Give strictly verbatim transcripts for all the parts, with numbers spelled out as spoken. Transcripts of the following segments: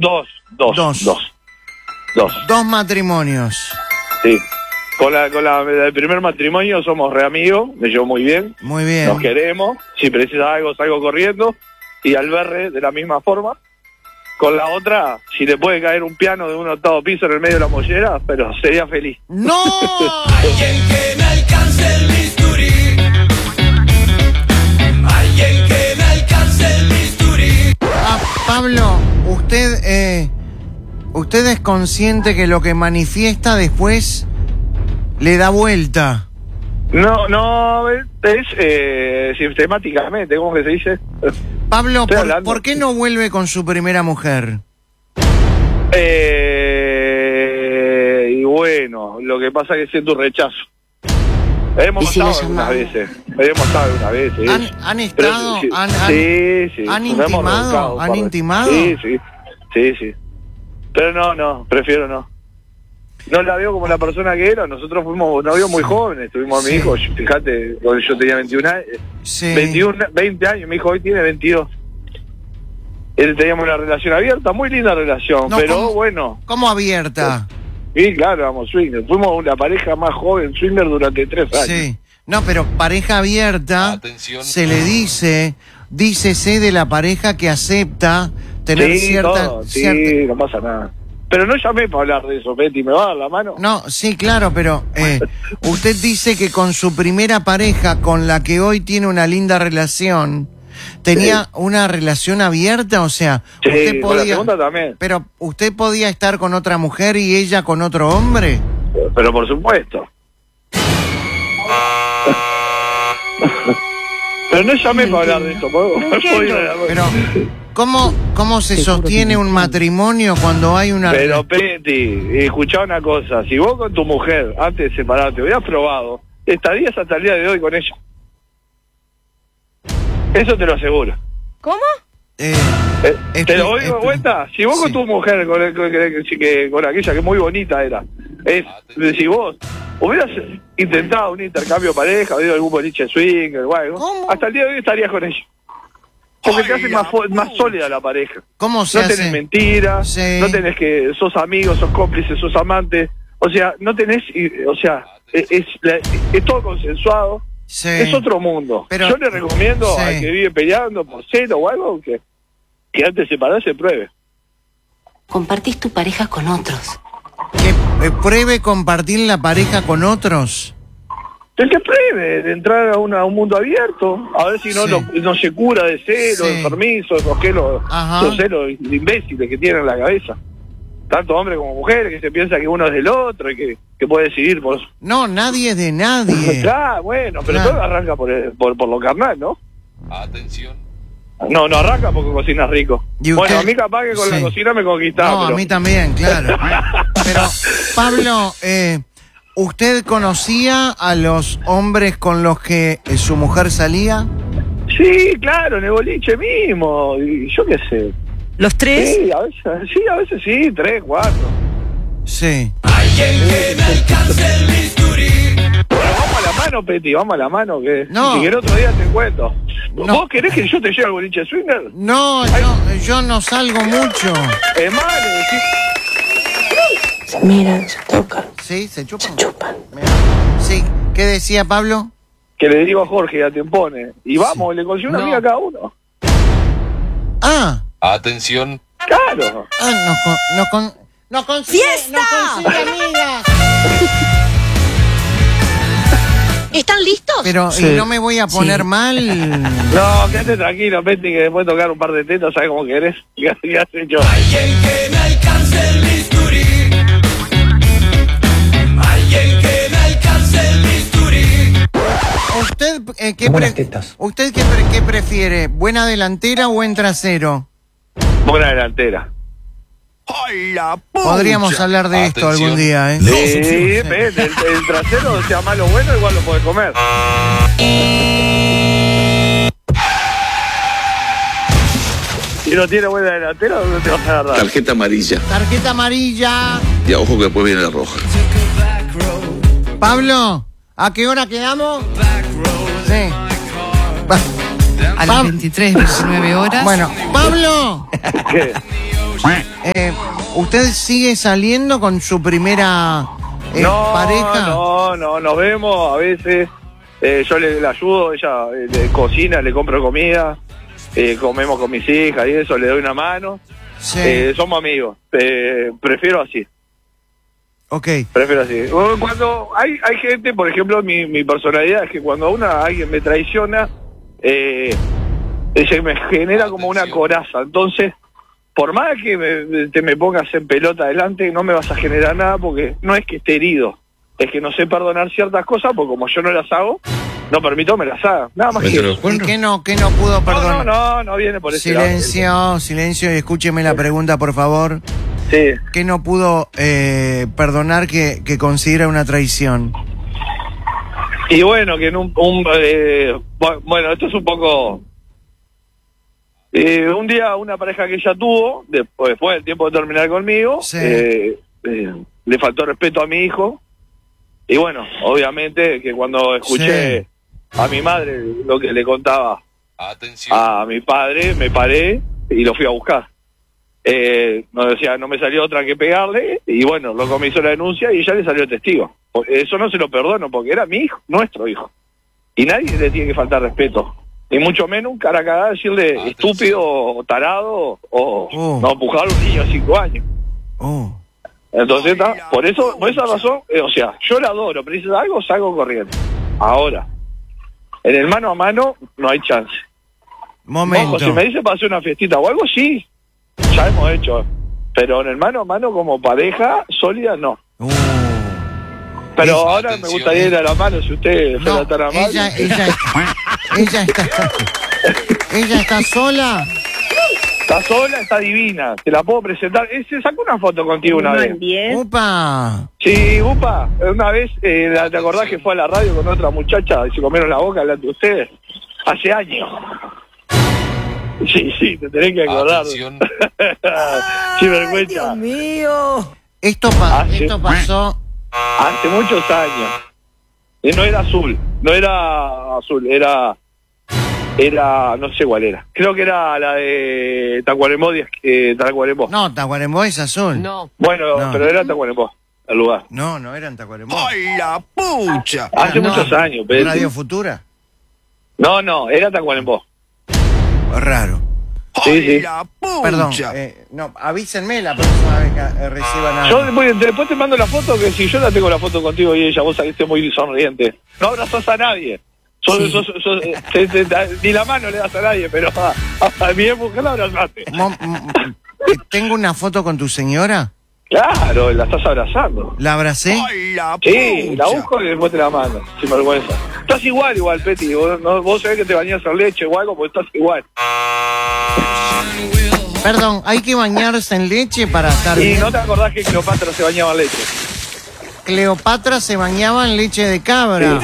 Dos, dos, Dos. dos. Dos. Dos matrimonios. Sí. Con la, con la, el primer matrimonio somos re amigos, me llevo muy bien. Muy bien. Nos queremos. Si precisa algo, salgo corriendo. Y al verre de la misma forma. Con la otra, si le puede caer un piano de un octavo piso en el medio de la mollera, pero sería feliz. ¡No! Alguien que me alcance el bisturí. Alguien que me alcance el bisturí. Ah, Pablo, usted, eh, usted es consciente que lo que manifiesta después le da vuelta. No, no, es eh, sistemáticamente, ¿cómo que se dice? Pablo, ¿por, ¿por qué no vuelve con su primera mujer? Eh, y bueno, lo que pasa es que siento un rechazo. Hemos si estado algunas veces, hemos estado algunas veces. ¿Han, han estado? Pero, sí, han, han, sí, sí. ¿Han Nos hemos intimado? revolcado un ¿Han par de- intimado? Sí, sí, sí, sí. Pero no, no, prefiero no. No la veo como la persona que era. Nosotros fuimos novios muy jóvenes. Tuvimos a mi Sí. hijo, fíjate, cuando yo tenía veintiún años. Sí. veintiuno, veinte años, mi hijo hoy tiene veintidós. Él teníamos una relación abierta, muy linda relación, No, pero ¿cómo? bueno. ¿Cómo abierta? Sí, claro, vamos, swinger. Fuimos la pareja más joven swinger durante tres años. Sí. No, pero pareja abierta, Atención. se le dice, dícese de la pareja que acepta tener Sí, cierta... todo, sí, cierta- no pasa nada. Pero no llamé para hablar de eso, Betty, ¿me va a dar la mano? No, sí, claro, pero eh, usted dice que con su primera pareja, con la que hoy tiene una linda relación, tenía Sí. una relación abierta, o sea, Sí, usted con la podía... segunda también. Pero usted podía estar con otra mujer y ella con otro hombre. Pero por supuesto. Pero no llamé para hablar de eso, ¿puedo? ¿puedo ir a la- Pero, ¿cómo, cómo se sostiene un matrimonio cuando hay una... Pero, Peti, escuchá una cosa. Si vos con tu mujer, antes de separarte, hubieras probado, estarías hasta el día de hoy con ella. Eso te lo aseguro. ¿Cómo? Eh, Eh, Expli- ¿Te lo doy de expli- vuelta? Si vos sí. con tu mujer, con, el- con, que- que- con aquella que muy bonita era, es, si vos hubieras intentado un intercambio de pareja, habido algún boliche swing o algo, ¿Cómo? hasta el día de hoy estarías con ella. Porque te hace más, fo- más sólida la pareja. ¿Cómo se No hace? tenés mentiras, Sí. no tenés que sos amigos, sos cómplices, sos amantes. O sea, no tenés, y- o sea, es, es, la- es todo consensuado. Sí. Es otro mundo. Pero- Yo le recomiendo sí. al que vive peleando por celo o algo que, que antes de separarse pruebe. Compartís tu pareja con otros. Que eh, pruebe compartir la pareja con otros. El que pruebe de entrar a, una- a un mundo abierto, a ver si no, Sí. lo- no se cura de celo, Sí. enfermizo, los que los, Ajá. los celos imbéciles que tienen en la cabeza. Tanto hombres como mujeres que se piensa que uno es del otro y que, que puede decidir por eso. No, nadie es de nadie. Claro, bueno, pero Claro. todo arranca por, el- por, por lo carnal, ¿no? Atención. No, no arranca porque cocinas rico. ¿Y Bueno, usted? a mí capaz que con Sí. la cocina me conquistaba. No, a pero- mí también, claro. Pero, Pablo, eh, ¿usted conocía a los hombres con los que eh, su mujer salía? Sí, claro, en el boliche mismo. Y yo qué sé. ¿Los tres? Sí, a veces sí, a veces sí, tres, cuatro. Sí. Alguien que me alcance el bisturí. Bueno, vamos a la mano, Peti, vamos a la mano. Que No. Si querés otro día te cuento. No. ¿Vos querés que yo te lleve al boliche swinger? No, yo, yo no salgo mucho. Es más, le decís, Se miran, se tocan, ¿Sí? ¿Se chupan? se chupan. Sí. ¿Qué decía Pablo? que le digo a Jorge, ya te pone. Y vamos, le consigo una No. amiga a cada uno. Ah, Atención. Claro. ah nos con, nos con, nos consigue, ¡Fiesta! nos consigue amigas. ¿Están listos? Pero Sí. y no me voy a poner Sí. mal. No, quédate tranquilo, Peti, que después de tocar un par de tetas, ¿sabes cómo querés? Ya, ya has hecho. Alguien que me alcance el bisturí. Alguien que me alcance el bisturí. ¿Usted eh, qué, Buenas pre- tetas. ¿Usted qué, pre- qué prefiere? ¿Buena delantera o buen trasero? Buena delantera. Podríamos hablar de esto Atención. algún día, ¿eh? Sí, ves, el, el trasero, sea malo o bueno, igual lo podés comer. Si no tiene buena delantera, no te vas a agarrar. Tarjeta amarilla. Tarjeta amarilla. Y a ojo que después viene la roja. Pablo, ¿a qué hora quedamos? Sí. Pa- A las Pab- veintitrés, diecinueve horas. Bueno, Pablo, ¿Qué? Eh, ¿Usted sigue saliendo con su primera eh, no, pareja? No, no, nos vemos a veces. Eh, yo le, le ayudo, ella eh, le cocina, le compro comida, eh, comemos con mis hijas y eso, le doy una mano. Sí. Eh, somos amigos. Eh, prefiero así. Ok. Prefiero así. Cuando hay hay gente, por ejemplo, mi, mi personalidad es que cuando una alguien me traiciona, eh, se me genera como una coraza. Entonces, por más que me, te me pongas en pelota adelante, no me vas a generar nada porque no es que esté herido, es que no sé perdonar ciertas cosas porque como yo no las hago, no permito me las haga. Nada más que eso. ¿Y qué no, qué no pudo No, perdonar? no, no, no viene por ese lado. Silencio, silencio y escúcheme la pregunta, por favor. Sí. ¿Qué no pudo eh, perdonar que, que considera una traición? Y bueno, que en un... un eh, bueno, esto es un poco... Eh, un día una pareja que ella tuvo, después, después del tiempo de terminar conmigo, Sí. eh, eh, le faltó respeto a mi hijo. Y bueno, obviamente que cuando escuché Sí. a mi madre lo que le contaba Atención. a mi padre, me paré y lo fui a buscar. Eh, no decía, no me salió otra que pegarle, y bueno, loco me hizo la denuncia y ya le salió testigo. Eso no se lo perdono porque era mi hijo, nuestro hijo. Y nadie le tiene que faltar respeto. Y mucho menos un cara a cagada decirle Atención. estúpido o tarado o Oh. no empujar a un niño de cinco años. Oh. Entonces, está, por eso, por esa razón, eh, o sea, yo la adoro, pero si es algo, salgo corriendo. Ahora, en el mano a mano no hay chance. Momento. Ojo, si me dice para hacer una fiestita o algo, sí, ya hemos hecho. Pero en el mano a mano como pareja sólida, no. Uh. Pero Es- ahora me Atención, gustaría eh. ir a la mano si usted No, fuera tan amable. ella, ella, ella está, ella está sola. Está sola, está divina. Te la puedo presentar. Eh, se sacó una foto contigo una vez. Upa. Sí, upa, una vez, eh, la- ¿te acordás que fue a la radio con otra muchacha y se comieron la boca delante de ustedes? Hace años. Sí, sí, te tenés que acordar. Atención. Sin vergüenza. Esto, pa- Ah, sí. esto pasó. Hace muchos años. Y no era azul, no era azul, era... Era, no sé cuál era. Creo que era la de Tacuarembó, eh, Tacuarembó. No, Tacuarembó es azul. No. Bueno, No. pero era Tacuarembó, el lugar. No, no era en Tacuarembó. ¡Ay, la pucha! Hace No. muchos años, pero... Radio Futura. No, no, era Tacuarembó. Raro. Sí, ¡Ay, sí. la pucha! Perdón. eh, no, avísenme la próxima vez que eh, reciban algo. Yo después, después te mando la foto, que si yo la tengo la foto contigo y ella, vos saliste muy sonriente. No abrazás a nadie. Sos- Sí. sos- sos- te- te- te- ni la mano le das a nadie, pero a, a mi mujer la abrazaste. Mo- m- eh, ¿Tengo una foto con tu señora? Claro, la estás abrazando. ¿La abracé? ¡Ay, la Sí, la pucha! busco y después te la mando, sin vergüenza. Estás igual, igual, Peti. Vos, no, vos sabés que te bañás en leche o algo, porque estás igual. Perdón, ¿hay que bañarse en leche para estar Y bien? no te acordás que Cleopatra se bañaba en leche. Cleopatra se bañaba en leche de cabra.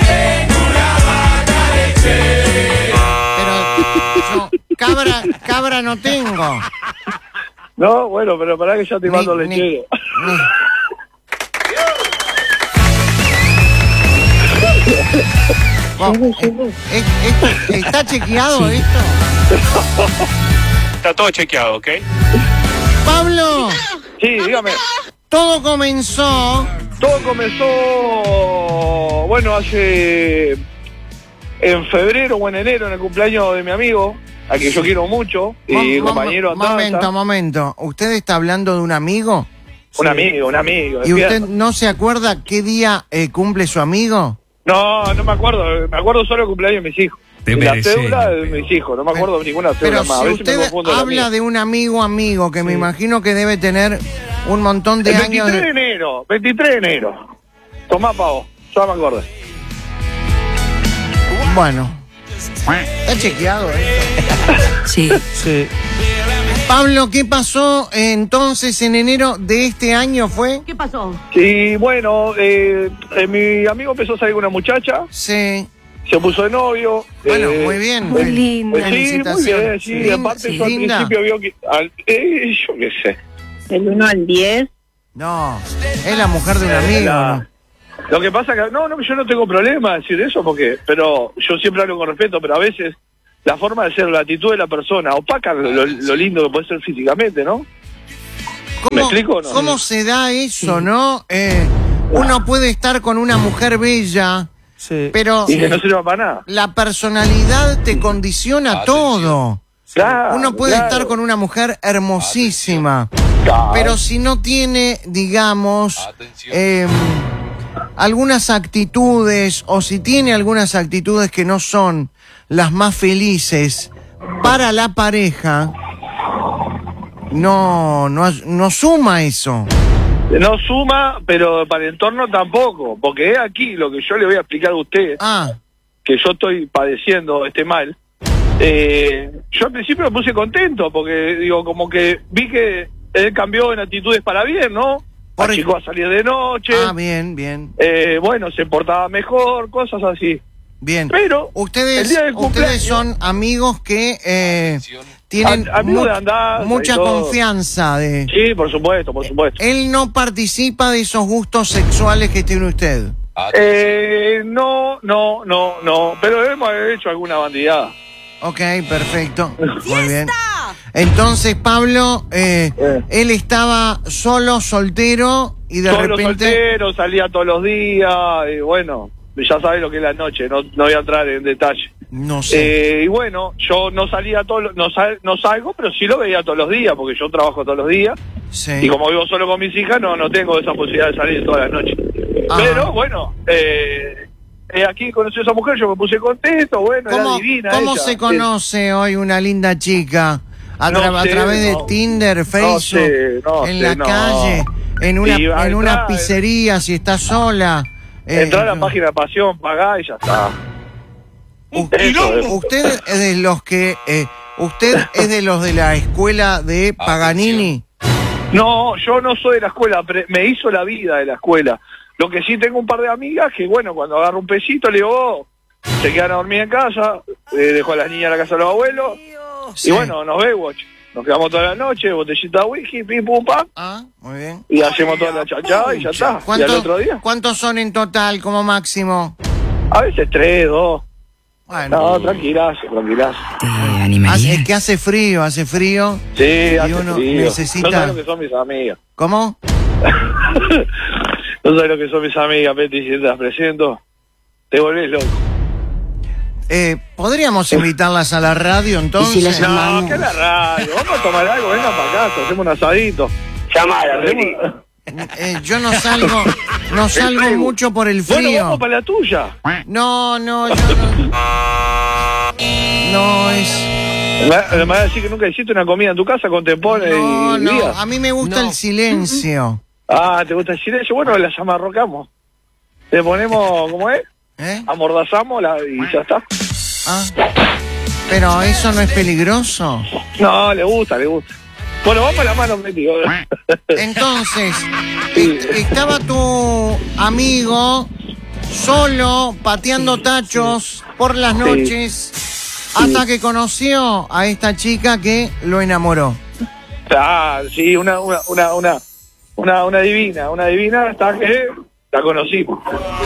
Pero yo, cabra, cabra no tengo. No, bueno, pero pará que ya te Ni- mando ni- lechero. ni- Oh, eh, eh, esto- ¿Está chequeado esto? Está todo chequeado, ¿ok? Pablo, Sí, dígame. todo comenzó. Todo comenzó, bueno, hace... En febrero o en enero, en el cumpleaños de mi amigo, a que yo quiero mucho, y Mom- compañero mom- acá, Momento, acá. momento. ¿Usted está hablando de un amigo? Un amigo, un amigo. ¿Y usted despierta. no se acuerda qué día eh, cumple su amigo? No, no me acuerdo, me acuerdo solo del cumpleaños de mis hijos. Te Y la mereces, cédula de Pepe. mis hijos, no me acuerdo de ninguna cédula Pero más. A si veces me usted confundo la habla mía. de un amigo amigo, que me imagino que debe tener un montón de El años... veintitrés de de- enero, veintitrés de enero. Tomá, pavo, ya me acordé. Bueno, está chequeado esto. Sí. Sí. Pablo, ¿qué pasó eh, entonces en enero de este año fue? ¿Qué pasó? Y bueno, eh, eh, mi amigo empezó a salir con una muchacha, Sí. se puso de novio. Bueno, eh, muy bien. Muy Fel- linda. Eh, sí, muy bien, Felicitaciones. sí. Lin- Aparte, yo al linda. principio vio que. Al, eh, yo qué sé. Del uno al diez. No, es la mujer de un amigo. La- ¿no? Lo que pasa que. No, no, yo no tengo problema en decir eso, porque. Pero yo siempre hablo con respeto, pero a veces la forma de ser, la actitud de la persona, opaca lo, lo lindo que puede ser físicamente, ¿no? ¿Cómo, ¿Me explico o no? ¿Cómo se da eso, no? Eh, uno puede estar con una mujer bella, Sí. pero Y que no sirva para nada. la personalidad te condiciona todo. Claro, Uno puede claro. estar con una mujer hermosísima, Claro. pero si no tiene, digamos, eh, algunas actitudes, o si tiene algunas actitudes que no son las más felices para la pareja, no, no, no suma eso. No suma, pero para el entorno tampoco, porque es aquí lo que yo le voy a explicar a usted, Ah, que yo estoy padeciendo este mal. Eh, yo al principio me puse contento, porque digo, como que vi que él cambió en actitudes para bien, ¿no? Por- Achicó a salir de noche, ah, bien, bien, eh, bueno, se portaba mejor, cosas así. bien. Pero Ustedes, el día del ustedes cumpleaños- son amigos que eh, tienen A- amigos mu- de andanza y mucha todo. confianza de... Sí, por supuesto, por supuesto. Él no participa de esos gustos sexuales que tiene usted. Eh, no, no, no, no, pero hemos hecho alguna bandidada. Ok, perfecto. Muy bien. Entonces, Pablo, eh, Eh. él estaba solo, soltero, y de Solo repente... soltero, salía todos los días, y bueno, ya sabes lo que es la noche, no, no voy a entrar en detalle. No sé. Eh, y bueno, yo no salía todos los- no, sal- no salgo, pero sí lo veía todos los días, porque yo trabajo todos los días, Sí. y como vivo solo con mis hijas, no, no tengo esa posibilidad de salir todas las noches. Ajá. Pero bueno, eh, eh, aquí conocí a esa mujer, yo me puse contento, bueno, era ¿Cómo, divina cómo ella. se conoce hoy una linda chica? ¿A, No tra- a sé, través de no. Tinder, Facebook, sé, no en sé, la no. calle, en una, Y va a en una entrar, pizzería, si está sola? Eh, Entrar a la no. página de Pasión, pagá y ya está. U- Eso, eso. ¿Usted es de los que... eh, ¿Usted es de los de la escuela de Paganini? No, yo no soy de la escuela, pre- me hizo la vida de la escuela. Lo que sí tengo un par de amigas que, bueno, cuando agarro un pesito, le digo, oh, se quedan a dormir en casa, eh, dejo a las niñas en la casa de los abuelos, Sí. y bueno, nos vemos, nos quedamos toda la noche, botellita de whisky, pim, pum, pam, Ah, muy bien. y hacemos toda la chachada y ya está. Y al ¿Cuánto- otro día, ¿Cuántos son en total como máximo? a veces tres, dos. Bueno, No, tranquilazo, tranquilazo. hace- es que hace frío, hace frío. Sí, hace uno frío. necesita- No sabes lo que son mis amigas. ¿Cómo? No sabes lo que son mis amigas, Peti, si te las presento, te volvés loco. Eh, ¿Podríamos invitarlas a la radio entonces? ¿Y si las No, llamamos? que la radio. Vamos a tomar algo, vengan para casa, hacemos un asadito. Llamala, Hacemos- Eh, yo no salgo, no salgo Facebook. mucho por el Bueno, frío. vamos para la tuya. No, no, yo no. No es. Me va- me va a decir que nunca hiciste una comida en tu casa con tempones No, y no. días. A mí me gusta el silencio. Ah, ¿te gusta el silencio? Bueno, las amarrocamos. Le ponemos, ¿cómo es? ¿Eh? Amordazamos la, y ya está. Ah. Pero eso no es peligroso. No, le gusta, le gusta. Bueno, vamos a la mano, metido. Entonces, Sí. est- estaba tu amigo solo pateando tachos por las Sí. noches hasta que conoció a esta chica que lo enamoró. Ah, sí, una, una, una, una, una, una divina, una divina hasta que la conocimos.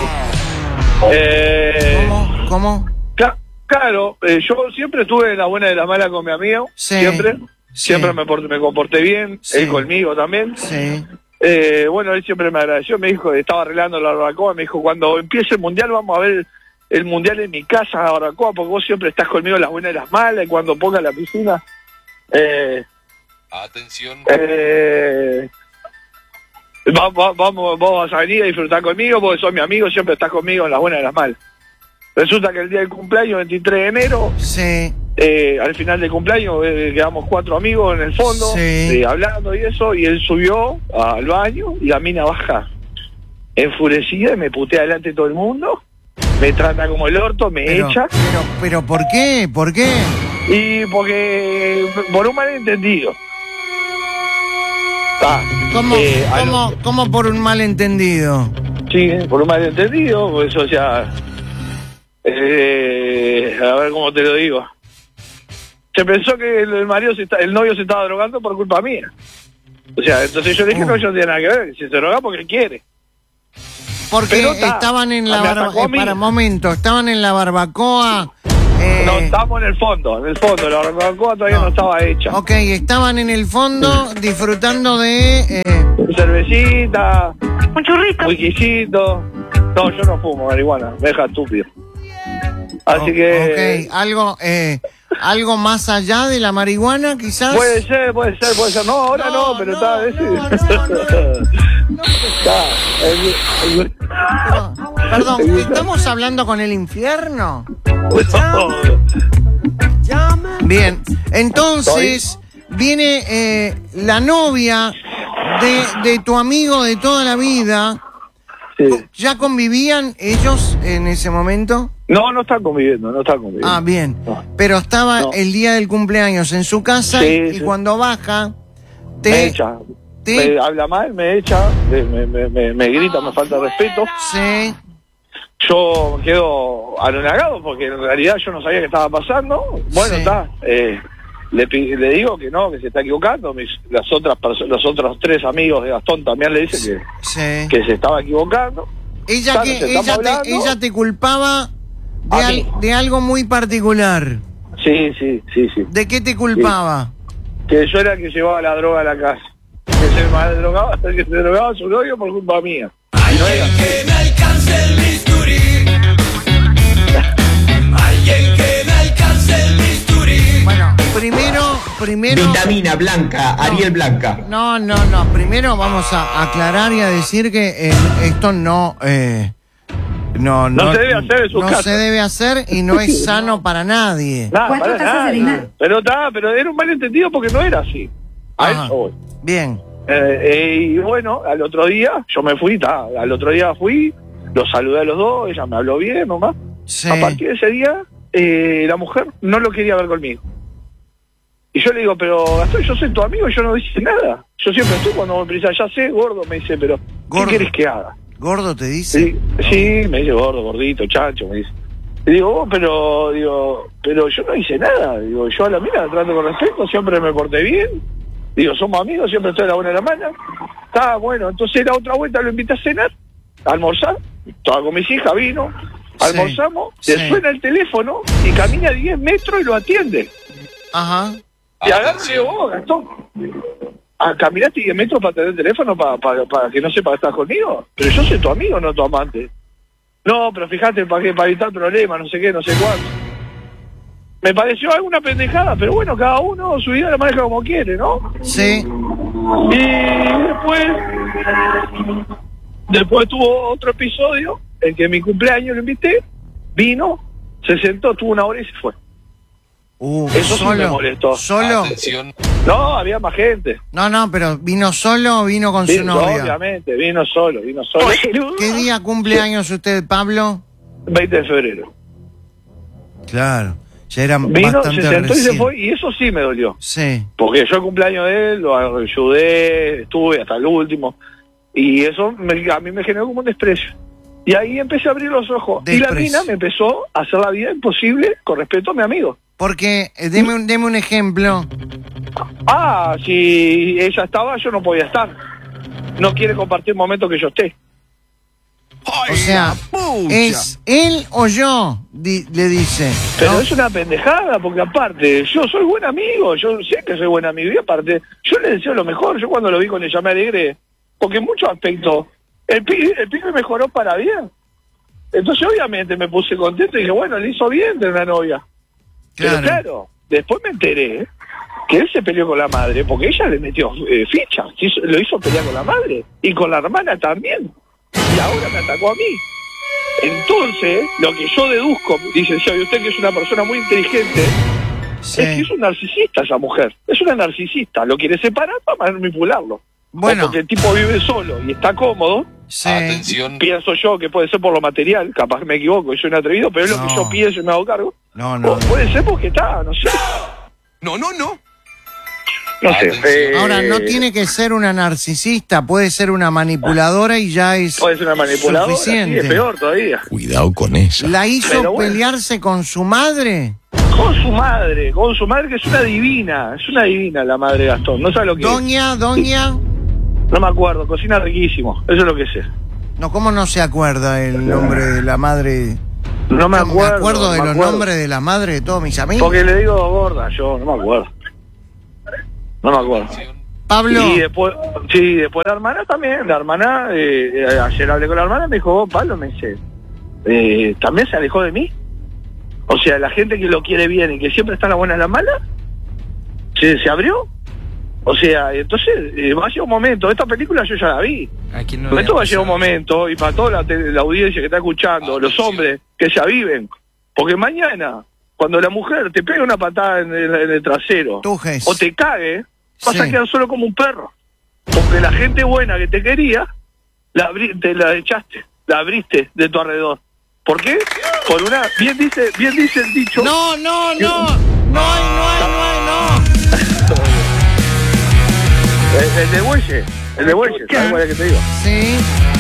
Eh, ¿Cómo? ¿Cómo? Cla- Claro, eh, yo siempre estuve en la buena y la mala con mi amigo, Sí, siempre, sí. siempre me, porté- me comporté bien, Sí. él conmigo también. Sí. Eh, bueno, él siempre me agradeció, me dijo, estaba arreglando la barbacoa, me dijo, cuando empiece el mundial vamos a ver el mundial en mi casa, la barbacoa, porque vos siempre estás conmigo en las buenas y las malas, y cuando ponga la piscina, eh, Atención. eh, va- va- vamos, vos vas a venir a disfrutar conmigo, porque sos mi amigo, siempre estás conmigo en las buenas y las malas. Resulta que el día del cumpleaños, veintitrés de enero, Sí. eh, al final del cumpleaños eh, quedamos cuatro amigos en el fondo, Sí. eh, hablando y eso, y él subió al baño y la mina baja enfurecida y me putea delante de todo el mundo, me trata como el orto, me Pero, echa, pero, pero, ¿por qué? ¿Por qué? y porque por un malentendido. Ah, ¿Cómo, eh, a lo- cómo, cómo por un malentendido? Sí, por un malentendido, pues, o sea, eh, a ver cómo te lo digo. Se pensó que el, el marido se está- el novio se estaba drogando por culpa mía. O sea, entonces yo le dije, Uh. no, yo no tiene nada que ver, si se droga porque quiere. Porque Pero está, estaban en la me atacó barbacoa. a mí. Para un momento, estaban en la barbacoa. Eh, No, estamos en el fondo, en el fondo. La barbacoa todavía no, no estaba hecha. Ok, estaban en el fondo disfrutando de... Eh, cervecita, Un churrito. whiskycito. No, yo no fumo marihuana, me deja estúpido. Así o- que... Ok, algo, eh, algo más allá de la marihuana, quizás. Puede ser, puede ser, puede ser. No, ahora no, No, pero no, está... ese- no, no, no. Está, el- el- Pero, perdón, ¿estamos hablando con el infierno? Bien, entonces viene eh, la novia de, de tu amigo de toda la vida. Sí. ¿Ya convivían ellos en ese momento? No, no están conviviendo, no están conviviendo. Ah, bien. No. Pero estaba No. el día del cumpleaños en su casa Sí, y, y sí. cuando baja, te... Me echa. te- Me habla mal, me echa, me, me, me, me grita, me falta respeto. Sí, Yo quedo anonadado porque en realidad yo no sabía qué estaba pasando. Bueno, Sí. está. Eh, le, pi- le digo que no, que se está equivocando. Mis, las otras perso- los otros tres amigos de Gastón también le dicen sí. que, que se estaba equivocando. Ella, Claro, que, se estamos ella, te, hablando. ella te culpaba de, A al- mí. de algo muy particular. Sí, sí, sí, sí. ¿De qué te culpaba? Que yo era el que llevaba la droga a la casa. Que se mal drogaba, que se drogaba su novio por culpa mía. Alguien que me alcance el bisturí. Alguien que me alcance el bisturí. Bueno, primero, primero... Vitamina blanca, Ariel Blanca. No, no, no. Primero vamos a aclarar y a decir que eh, esto no... eh, no, No se debe hacer en su no casa. se debe hacer y no es sano para nadie. Nada, para nada. Pero está, pero era un malentendido porque no era así. A Ajá. eso voy. Bien. Eh, eh, y bueno, al otro día, yo me fui, ta, al otro día fui, los saludé a los dos, ella me habló bien nomás. Sí. A partir de ese día, eh, la mujer no lo quería ver conmigo. Y yo le digo, pero Gastón, yo soy tu amigo y yo no dice nada. Yo siempre estoy cuando me dice, ya sé, gordo, me dice, pero Gordo. ¿qué querés que haga? ¿Gordo te dice? Sí, sí, me dice gordo, gordito, chancho, me dice. Y digo, oh, pero, digo, pero yo no hice nada. Digo, yo a la mina la trato con respeto, siempre me porté bien. Digo, somos amigos, siempre estoy a la buena de la mano. Está bueno, entonces la otra vuelta lo invité a cenar, a almorzar. Estaba con mis hijas, vino, almorzamos, Sí, le sí. suena el teléfono y camina diez metros y lo atiende. Ajá. Y agarra y le digo, oh, Gastón, ah, ¿caminaste diez metros para tener el teléfono para, para, para que no sepa que estás conmigo? Pero yo soy tu amigo, no tu amante. No, pero fíjate, para, qué, para evitar problemas, no sé qué, no sé cuánto. Me pareció alguna pendejada, pero bueno, cada uno su vida la maneja como quiere, ¿no? Sí. Y después, después tuvo otro episodio, en que en mi cumpleaños lo invité, vino, se sentó, tuvo una hora y se fue. Uh, Eso sí solo. me molestó. ¿Solo? No, había más gente. No, no, pero ¿vino solo o vino con su Vino, novia? obviamente, vino solo, vino solo. ¿Qué día cumpleaños usted, Pablo? veinte de febrero. Claro, ya era Vino, bastante se sentó y se recién. fue, y eso sí me dolió. Sí. Porque yo el cumpleaños de él lo ayudé, estuve hasta el último. Y eso me- a mí me generó como un desprecio. Y ahí empecé a abrir los ojos. Y la Desprecio. mina me empezó a hacer la vida imposible con respecto a mi amigo. Porque, eh, deme un, deme un ejemplo. Ah, si ella estaba, yo no podía estar. No quiere compartir momentos que yo esté. O sea, ¿es él o yo? Di- le dice. Pero ¿no? es una pendejada, porque aparte, yo soy buen amigo, yo sé que soy buen amigo, y aparte, yo le deseo lo mejor. Yo cuando lo vi con ella me alegré, porque en muchos aspectos, el pibe, el pibe mejoró para bien. Entonces, obviamente, me puse contento y dije, bueno, le hizo bien tener una novia. Pero Claro. claro, después me enteré que él se peleó con la madre, porque ella le metió eh, fichas, hizo- lo hizo pelear con la madre, y con la hermana también. Y ahora me atacó a mí. Entonces, lo que yo deduzco, dice, y usted que es una persona muy inteligente, Sí. es que es un narcisista esa mujer. Es una narcisista. Lo quiere separar para manipularlo. Bueno. O porque el tipo vive solo y está cómodo. Sí. Pienso yo que puede ser por lo material. Capaz que me equivoco y soy un atrevido, pero es lo No. que yo pienso y me hago cargo. No, no. O puede ser porque está, no sé. No, no, no. No sé. eh, Ahora, no tiene que ser una narcisista, puede ser una manipuladora y ya es Puede ser una manipuladora. Sí, suficiente. es peor todavía. Cuidado con esa. ¿La hizo Pero bueno. pelearse con su madre? Con su madre, con su madre que es una divina. Es una divina la madre de Gastón. No sabe lo que es. Doña, doña... No me acuerdo. Cocina riquísimo. Eso es lo que sé. No, ¿cómo no se acuerda el nombre de la madre? No me acuerdo. Me acuerdo de no me los acuerdo. nombres de la madre de todos mis amigos. Porque le digo gorda, yo no me acuerdo. No me acuerdo. Pablo. Y después, sí, después la hermana también. La hermana, eh, eh, ayer hablé con la hermana, me dijo, vos, Pablo, me dice, eh, ¿también se alejó de mí? O sea, la gente que lo quiere bien y que siempre está en la buena y en la mala, ¿se, se abrió? O sea, entonces, eh, va a llegar un momento. Esta película yo ya la vi. Aquí no Pero esto había va a llegar un pasado. momento, y para toda la, te- la audiencia que está escuchando, los hombres que ya viven, porque mañana, cuando la mujer te pega una patada en el, en el trasero, Tujes. o te cague, vas Sí. a quedar solo como un perro. Porque la gente buena que te quería, la abri- te la echaste, la abriste de tu alrededor. ¿Por qué? Por una, bien dice, bien dice el dicho. No, no, no. No hay, no hay, no hay, no. El, el de bueye, el de bueye, ¿sabes cuál es que te digo? Sí.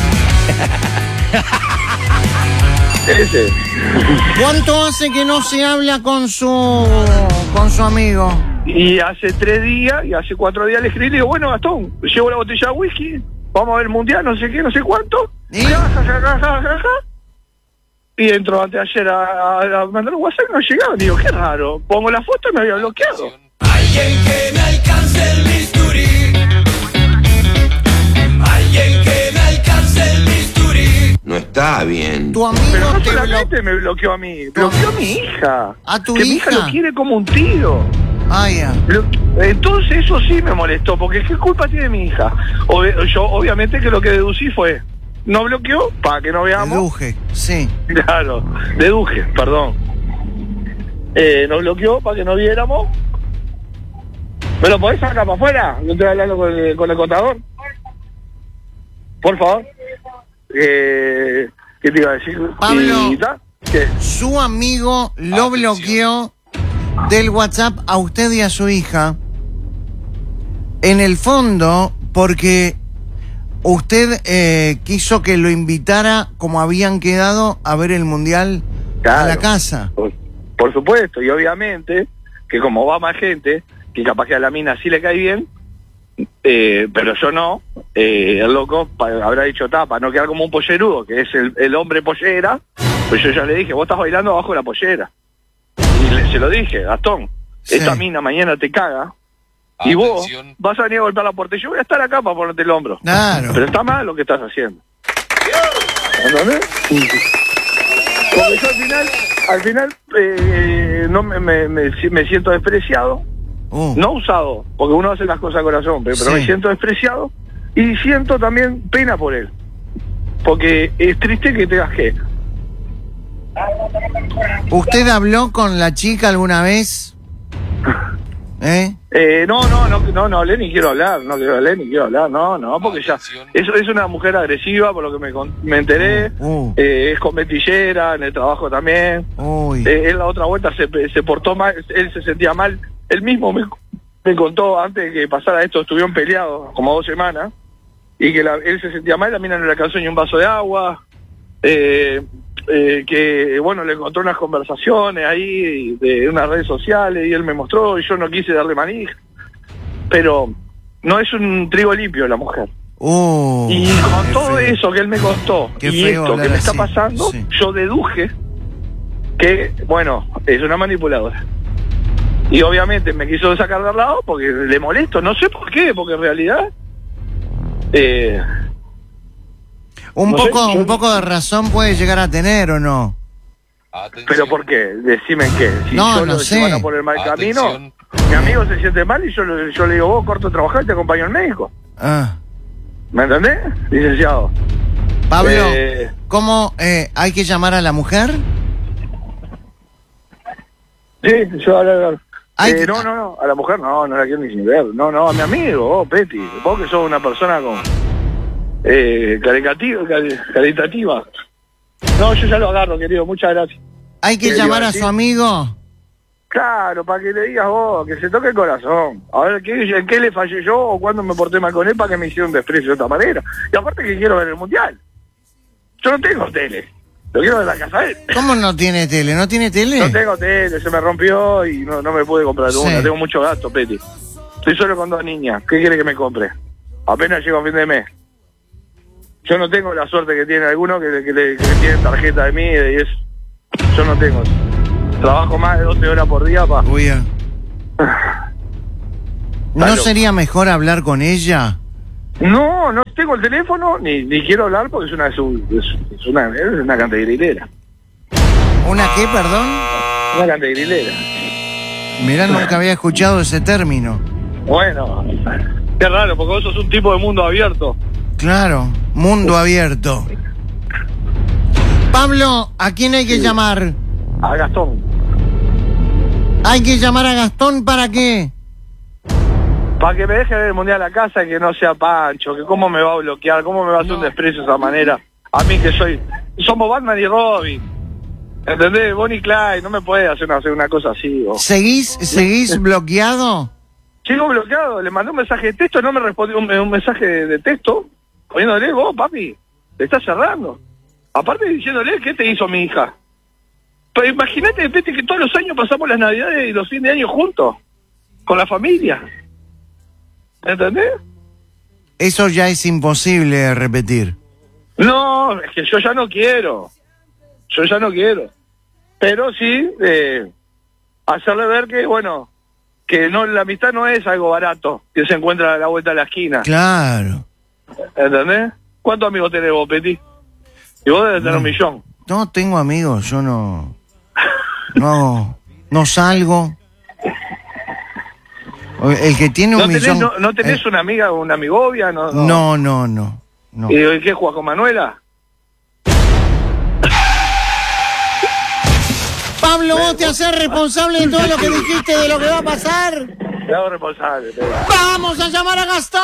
Ese. ¿Cuánto hace que no se habla con su con su amigo? Y hace tres días, y hace cuatro días le escribí y le digo, bueno, Gastón, llevo la botella de whisky, vamos a ver el mundial, no sé qué, no sé cuánto. ¿Y? Ja, ja, ja, ja, ja, ja, ja. Y entro antes de ayer a, a, a mandar un WhatsApp y no llegaba. Digo, qué raro. Pongo la foto y me había bloqueado. Alguien que me alcance el bisturí. Alguien que me alcance el bisturí. No está bien. Tu amigo Pero no te solamente bloqueó. me bloqueó a mí, bloqueó a mi hija. ¿A tu que mi hija? hija lo quiere como un tío. Ah, ya. Lo- Entonces eso sí me molestó, porque ¿qué culpa tiene mi hija? Ob- yo obviamente que lo que deducí fue, no bloqueó para que no veamos. Deduje, sí. Claro, deduje, perdón. Eh, nos bloqueó para que no viéramos. ¿Me lo podés sacar para afuera? No estoy hablando con el, con el contador. Por favor. Eh, ¿Qué te iba a decir? Pablo. ¿Y ta? ¿Qué? Su amigo lo bloqueó del WhatsApp a usted y a su hija. En el fondo, porque usted eh, quiso que lo invitara, como habían quedado, a ver el Mundial a la Claro. casa. Por, por supuesto, y obviamente que como va más gente, que capaz que a la mina sí le cae bien, eh, pero yo no, eh, el loco pa- habrá dicho tapa, no quedar como un pollerudo, que es el, el hombre pollera, pues yo ya le dije, vos estás bailando abajo de la pollera. Y le- se lo dije, Gastón, Sí. esta mina mañana te caga, y vos vas a venir a golpear la puerta, y yo voy a estar acá para ponerte el hombro. Claro. Pero está mal lo que estás haciendo. ¿Entendés? Porque yo al final, al final eh, no me, me, me, me siento despreciado, Uh, no usado, porque uno hace las cosas a corazón, pero, pero Sí. me siento despreciado y siento también pena por él. Porque es triste que te que ¿Usted habló con la chica alguna vez? ¿Eh? Eh, no, no, no, no, no hablé ni quiero hablar, no quiero hablar ni quiero hablar, no, no, porque ya, eso es una mujer agresiva, por lo que me, con- me enteré, Uh, uh. eh, es conventillera, en el trabajo también, Uy. eh, en la otra vuelta se, se portó mal, él se sentía mal, él mismo me, me contó antes de que pasara esto, estuvieron peleados como dos semanas, y que la- él se sentía mal, la mina no le alcanzó ni un vaso de agua, eh, eh, que bueno, le encontró unas conversaciones ahí de unas redes sociales y él me mostró y yo no quise darle manija, pero no es un trigo limpio la mujer. Uh, Y con qué todo feo. eso que él me contó Qué y feo esto hablar que me está así, pasando, sí. yo deduje que, bueno, es una manipuladora. Y obviamente me quiso sacar de al lado porque le molesto, no sé por qué, porque en realidad... Eh, Un no sé, poco, yo- un poco de razón puede llegar a tener, ¿o no? ¿Pero por qué? Decime en qué. Si No, yo no lo sé. llevan a por el mal camino, mi amigo se siente mal y yo, le- yo le digo, vos corto a trabajar y te acompaño al médico. Ah. ¿Me entendés, licenciado? Pablo, Eh, ¿cómo eh, hay que llamar a la mujer? Sí, yo a la- Hay eh, que- no, no, no, a la mujer no, no la quiero ni ver. No, no, a mi amigo, vos, Peti. Vos que sos una persona con... Eh, caritativa, caritativa. No, yo ya lo agarro, querido, muchas gracias. ¿Hay que ¿Qué le llamar iba a a su decir? amigo? Claro, para que le digas vos, que se toque el corazón. A ver, ¿qué, ¿en qué le fallé yo o cuándo me porté mal con él para que me hicieron desprecio de esta manera? Y aparte que quiero ver el mundial. Yo no tengo tele. Lo quiero ver en la casa de él. ¿Cómo no tiene tele? ¿No tiene tele? No tengo tele, se me rompió y no, no me pude comprar Sí. una. Tengo mucho gasto, Peti. Estoy solo con dos niñas. ¿Qué quiere que me compre? Apenas llego a fin de mes. Yo no tengo la suerte que tiene alguno que, que, le- que tienen tarjeta de mí y eso. yo no tengo. Trabajo más de doce horas por día, pa. Uy, ah. ¿No Claro. sería mejor hablar con ella? No, no tengo el teléfono, ni, ni quiero hablar porque es una, es, es una, es una cantagrilera. ¿Una qué, perdón? Una cantagrilera. Mirá, nunca había escuchado ese término. Bueno, qué raro, porque vos sos un tipo de mundo abierto. Claro, mundo abierto. Pablo, ¿a quién hay que llamar? A Gastón. Hay que llamar a Gastón, ¿para qué? Para que me deje ver el mundial a la casa y que no sea Pancho, que cómo me va a bloquear, cómo me va a hacer un desprecio de esa manera. A mí que soy... Somos Batman y Robin. ¿Entendés? Bonnie y Clyde, no me puede hacer una, hacer una cosa así. Vos. ¿Seguís, seguís bloqueado? Sigo bloqueado, le mandé un mensaje de texto, no me respondió un, un mensaje de, de texto, poniéndole, vos, papi, te estás cerrando. Aparte diciéndole, ¿qué te hizo mi hija? Pero imagínate, vete que todos los años pasamos las navidades y los fines de año juntos, con la familia. ¿Entendés? Eso ya es imposible de repetir. No, es que yo ya no quiero. Yo ya no quiero. Pero sí, eh, hacerle ver que, bueno, que no la amistad no es algo barato, que se encuentra a la vuelta de la esquina. Claro. ¿Entendés? ¿Cuántos amigos tenés vos, Petit? Y vos debes tener No. un millón. No tengo amigos, yo no... No, no salgo. El que tiene un ¿No tenés, millón... no, no tenés eh, una amiga o una amigovia? No, no. no, no, no, no. ¿Y qué juega con Manuela? Pablo, vos te haces responsable de todo lo que dijiste, de lo que va a pasar. Te hago responsable. Te hago. ¡Vamos a llamar a Gastón!